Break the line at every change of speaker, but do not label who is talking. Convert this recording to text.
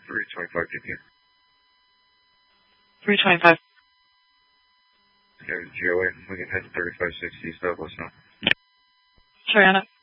325 GPM.
325.
Okay, GOA, we can head to 3560 Southwest now.
Sorry, Anna.